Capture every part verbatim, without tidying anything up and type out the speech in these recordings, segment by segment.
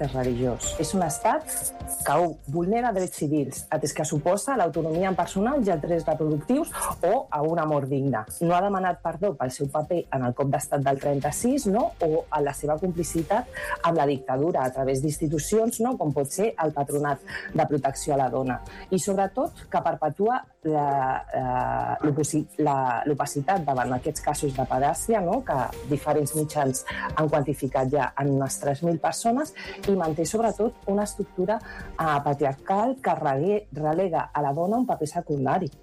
caràcter religiós. És un estat que vulnera drets civils, atès que suposa l'autonomia personal i els drets reproductius o a una mort digna. No ha demanat perdó pel seu paper en el cop d'estat del trenta-sis, no? O en la seva complicitat amb la dictadura a través d'institucions, no? Com pot ser el Patronat de Protecció a la Dona. I sobretot que perpetua l'opacitat davant aquests casos de pedàcia, no? Que diferents mitjans han quantificat ja en unes tres mil persones, i manté sobretot una estructura eh, patriarcal que relega a la dona un paper secundari.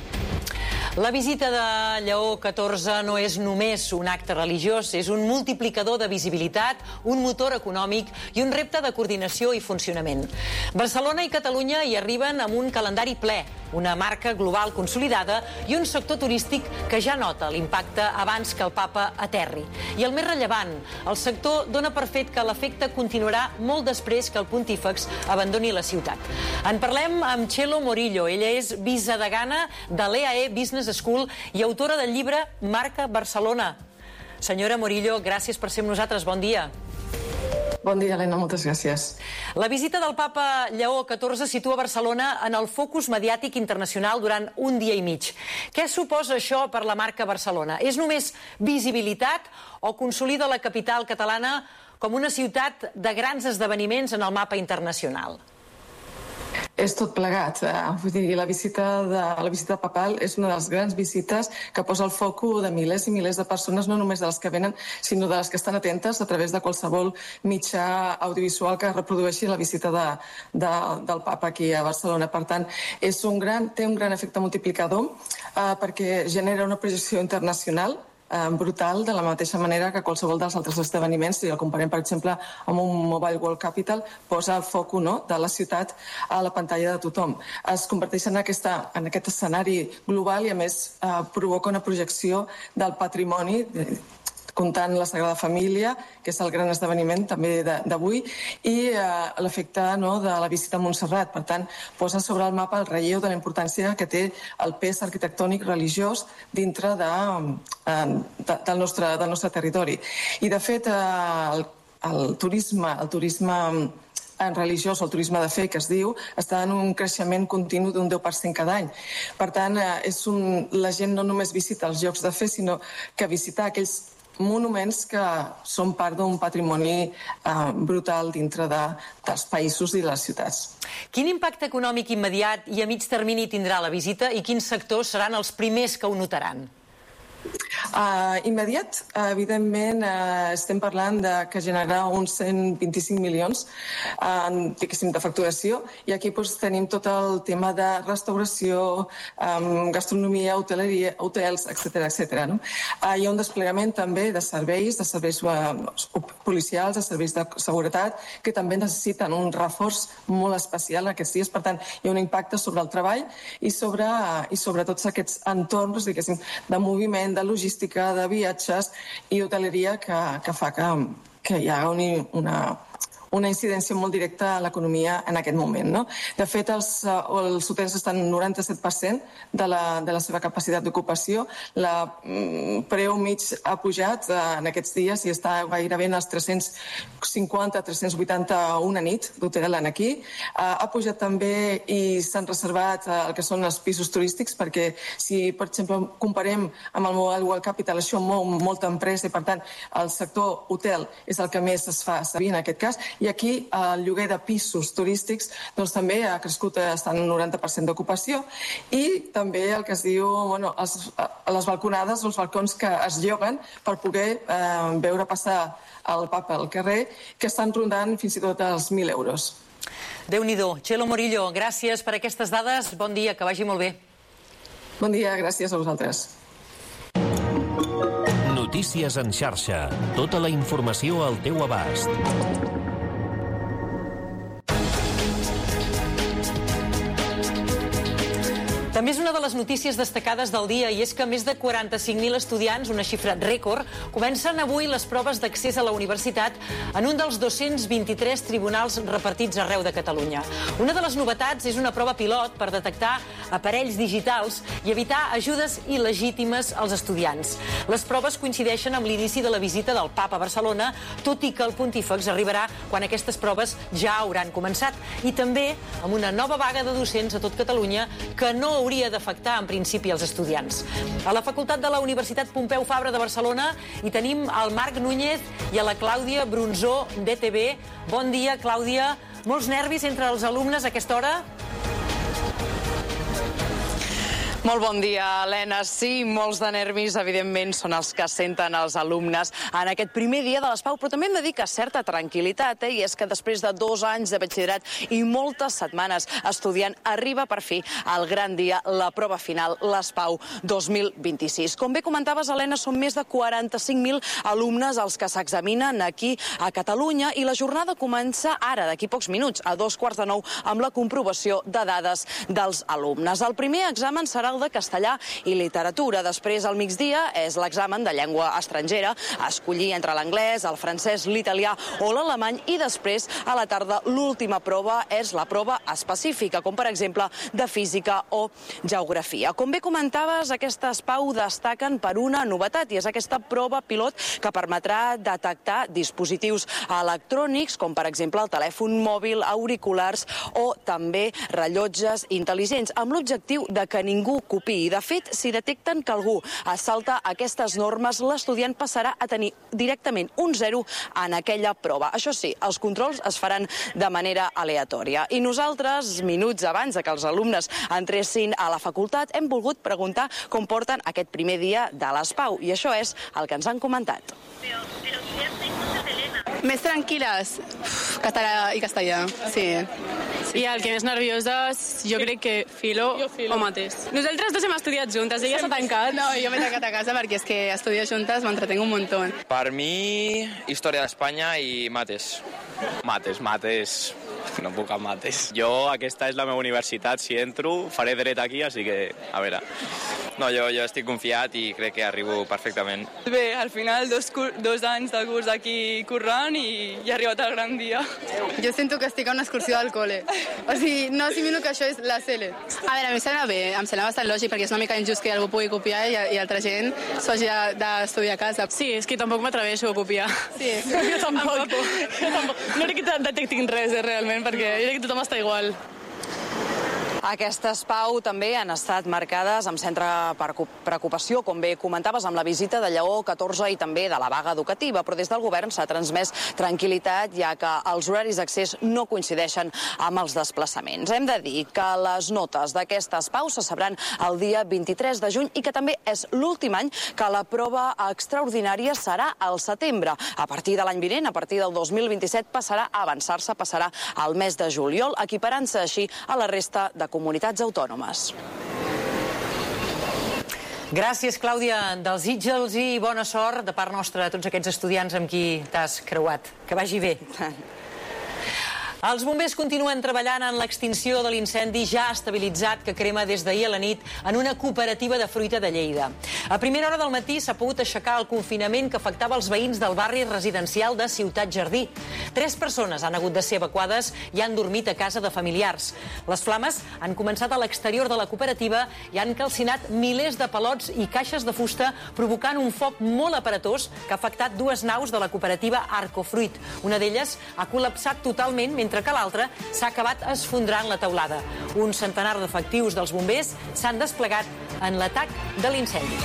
La visita de Lleó catorze no és només un acte religiós, és un multiplicador de visibilitat, un motor econòmic i un repte de coordinació i funcionament. Barcelona i Catalunya hi arriben amb un calendari ple, una marca global consolidada i un sector turístic que ja nota l'impacte abans que el Papa aterri. I el més rellevant, el sector dona per fet que l'efecte continuarà molt després que el pontífex abandoni la ciutat. En parlem amb Txelo Morillo. Ella és vicedegana de l'E A E Business School i autora del llibre Marca Barcelona. Senyora Morillo, gràcies per ser amb nosaltres. Bon dia. Bon dia, Helena, moltes gràcies. La visita del papa Lleó catorze situa Barcelona en el focus mediàtic internacional durant un dia i mig. Què suposa això per la marca Barcelona? És només visibilitat o consolida la capital catalana com una ciutat de grans esdeveniments en el mapa internacional? És tot plegat. Vull dir, la visita, de, la visita papal és una de les grans visites que posa el focus de milers i milers de persones, no només de les que venen, sinó de les que estan atentes a través de qualsevol mitjà audiovisual que reprodueixi la visita de, de, del papa aquí a Barcelona. Per tant, és un gran, té un gran efecte multiplicador eh, perquè genera una projecció internacional brutal, de la mateixa manera que qualsevol dels altres esdeveniments, si el comparem, per exemple, amb un Mobile World Capital, posa el focus, no?, de la ciutat a la pantalla de tothom. Es converteix en, aquesta, en aquest escenari global i, a més, eh, provoca una projecció del patrimoni, comptant la Sagrada Família, que és el gran esdeveniment també d'avui, i eh, l'efecte, no, de la visita a Montserrat. Per tant, posa sobre el mapa el relleu de la importància que té el pes arquitectònic religiós dintre de, eh, de, del, nostre, del nostre territori. I, de fet, eh, el, el turisme, el turisme en religiós, el turisme de fe, que es diu, està en un creixement continu d'un deu per cent cada any. Per tant, eh, és un, la gent no només visita els llocs de fe, sinó que visita aquells monuments que són part d'un patrimoni eh, brutal dintre de, dels països i de les ciutats. Quin impacte econòmic immediat i a mig termini tindrà la visita i quins sectors seran els primers que ho notaran? Uh, immediat, uh, evidentment, uh, estem parlant de que generarà uns cent vint-i-cinc milions uh, de facturació, i aquí doncs, tenim tot el tema de restauració, um, gastronomia, hoteleria, hotels, etcètera, etcètera. No? Uh, hi ha un desplegament també de serveis, de serveis uh, policials, de serveis de seguretat, que també necessiten un reforç molt especial aquests dies. Per tant, hi ha un impacte sobre el treball i sobre, uh, i sobre tots aquests entorns, diguéssim, de moviment, de logística, de viatges i hoteleria que, que fa que, que hi ha una, una incidència molt directa a l'economia en aquest moment. No? De fet, els, els hotels estan al noranta-set per cent de la, de la seva capacitat d'ocupació. La mm, preu mig ha pujat eh, en aquests dies i està gairebé en els tres-cents cinquanta a tres-cents vuitanta una nit d'hotel en aquí. Eh, ha pujat també i s'han reservat eh, el que són els pisos turístics, perquè si, per exemple, comparem amb el Mobile World Capital, això mou molta empresa i, per tant, el sector hotel és el que més es fa servir en aquest cas. I aquí el lloguer de pisos turístics doncs, també ha crescut, està en un noranta per cent d'ocupació, i també el que es diu, bueno, els, les balconades, els balcons que es lloguen per poder eh, veure passar el papa al carrer, que estan rondant fins i tot els mil euros. Déu-n'hi-do. Txelo Morillo, gràcies per aquestes dades. Bon dia, que vagi molt bé. Bon dia, gràcies a vosaltres. Notícies en xarxa. Tota la informació al teu abast. També és una de les notícies destacades del dia i és que més de quaranta-cinc mil estudiants, una xifra rècord, comencen avui les proves d'accés a la universitat en un dels dos-cents vint-i-tres tribunals repartits arreu de Catalunya. Una de les novetats és una prova pilot per detectar aparells digitals i evitar ajudes il·legítimes als estudiants. Les proves coincideixen amb l'inici de la visita del Papa a Barcelona, tot i que el pontífex arribarà quan aquestes proves ja hauran començat. I també amb una nova vaga de docents a tot Catalunya que no hauria d'afectar en principi els estudiants. A la Facultat de la Universitat Pompeu Fabra de Barcelona hi tenim el Marc Núñez i a la Clàudia Brunzó d'E T B. Bon dia, Clàudia. Molts nervis entre els alumnes a aquesta hora? Molt bon dia, Helena. Sí, molts de nervis, evidentment, són els que senten els alumnes en aquest primer dia de l'ESPAU, però també hem de dir que certa tranquil·litat, eh? I és que després de dos anys de batxillerat i moltes setmanes estudiant, arriba per fi el gran dia, la prova final, l'ESPAU dos mil vint-i-sis. Com bé comentaves, Helena, són més de quaranta-cinc mil alumnes els que s'examinen aquí a Catalunya i la jornada comença ara, d'aquí pocs minuts, a dos quarts de nou, amb la comprovació de dades dels alumnes. El primer examen serà el de castellà i literatura. Després, al migdia, és l'examen de llengua estrangera, a escollir entre l'anglès, el francès, l'italià o l'alemany, i després, a la tarda, l'última prova és la prova específica, com per exemple de física o geografia. Com bé comentaves, aquesta ESPAU destaquen per una novetat, i és aquesta prova pilot que permetrà detectar dispositius electrònics, com per exemple el telèfon mòbil, auriculars o també rellotges intel·ligents, amb l'objectiu de que ningú copiï. De fet, si detecten que algú es salta aquestes normes, l'estudiant passarà a tenir directament un zero en aquella prova. Això sí, els controls es faran de manera aleatòria. I nosaltres, minuts abans de que els alumnes entressin a la facultat, hem volgut preguntar com porten aquest primer dia de l'ESPAU. I això és el que ens han comentat. Més tranquil·les, català i castellà, sí. I el que més nervioses, jo crec que filo, filo. o mates. Nosaltres dos hem estudiat juntes, ella s'ha tancat. No, jo m'he tancat a casa perquè és que estudiar juntes m'entretenc un muntó. Per mi, història d'Espanya i mates. Mates, mates... No puc amb mates. Jo, aquesta és la meva universitat, si entro, faré dret aquí, així que, a veure... No, jo, jo estic confiat i crec que arribo perfectament. Bé, al final, dos, dos anys de curs aquí currant i he arribat al gran dia. Jo sento que estic a una excursió al col·le. O sigui, no assimilo que això és la C L. A veure, a mi em sembla bé, em sembla bastant lògic, perquè és una mica injust que algú pugui copiar i, i altra gent s'hagi d'estudiar a casa. Sí, és que tampoc m'atreveixo a copiar. Sí. Jo tampoc. Jo tampoc. No crec que detectin res, eh, realment, perquè jo crec que tothom està igual. Aquesta ESPAU també han estat marcades amb centre preocupació, com bé comentaves, amb la visita de Lleó catorze i també de la vaga educativa, però des del govern s'ha transmès tranquil·litat, ja que els horaris d'accés no coincideixen amb els desplaçaments. Hem de dir que les notes d'aquesta ESPAU se sabran el dia vint-i-tres de juny i que també és l'últim any que la prova extraordinària serà al setembre. A partir de l'any vinent, a partir del dos mil vint-i-set, passarà a avançar-se, passarà al mes de juliol, equiparant-se així a la resta de comunitats autònomes. Gràcies, Clàudia. Desitja'ls i bona sort de part nostra a tots aquests estudiants amb qui t'has creuat. Que vagi bé. Els bombers continuen treballant en l'extinció de l'incendi ja estabilitzat que crema des d'ahir a la nit en una cooperativa de fruita de Lleida. A primera hora del matí s'ha pogut aixecar el confinament que afectava els veïns del barri residencial de Ciutat Jardí. Tres persones han hagut de ser evacuades i han dormit a casa de familiars. Les flames han començat a l'exterior de la cooperativa i han calcinat milers de palots i caixes de fusta, provocant un foc molt aparatós que ha afectat dues naus de la cooperativa Arcofruit. Una d'elles ha col·lapsat totalment, mentre que l'altra s'ha acabat esfondrant la teulada. Un centenar d'efectius dels bombers s'han desplegat en l'atac de l'incendi.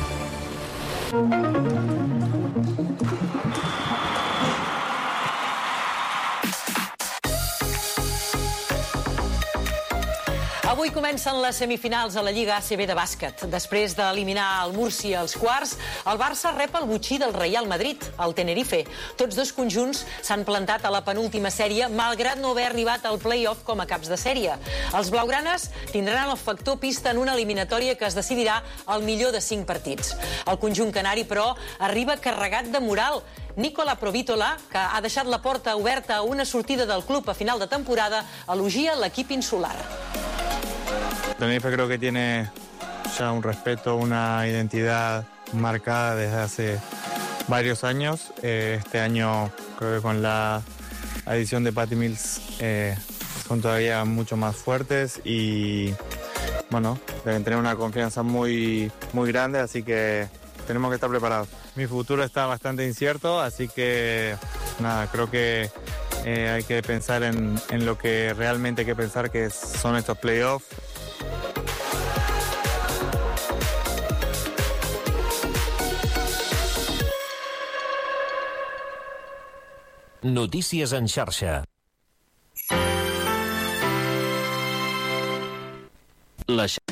Avui comencen les semifinals a la Lliga A C B de bàsquet. Després d'eliminar el Múrcia als quarts, el Barça rep el botxí del Real Madrid, el Tenerife. Tots dos conjunts s'han plantat a la penúltima sèrie, malgrat no haver arribat al play-off com a caps de sèrie. Els blaugranes tindran el factor pista en una eliminatòria que es decidirà al millor de cinc partits. El conjunt canari, però, arriba carregat de moral. Nicola Provítola, que ha deixat la porta oberta a una sortida del club a final de temporada, elogia l'equip insular. Tenerife creo que tiene ya un respeto, una identidad marcada desde hace varios años. Eh, este año creo que con la adición de Patty Mills eh, son todavía mucho más fuertes y bueno, deben tener una confianza muy, muy grande, así que tenemos que estar preparados. Mi futuro está bastante incierto, así que nada, creo que eh, hay que pensar en, en lo que realmente hay que pensar, que son estos playoffs. Notícies en xarxa. La